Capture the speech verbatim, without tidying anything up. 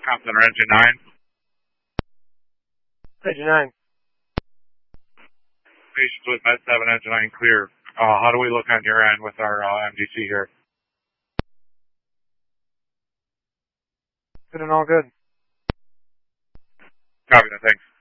Comp Center, engine nine. Engine nine. Patients with Med seven, engine nine clear. Uh, how do we look on your end with our uh, M D C here? Good and all good. Copy that, thanks.